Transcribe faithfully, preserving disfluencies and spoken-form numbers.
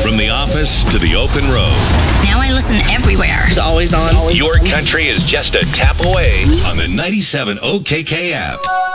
From the office to the open road. Now I listen everywhere. It's always on. Always Your on. country is just a tap away on the ninety-seven O K K app.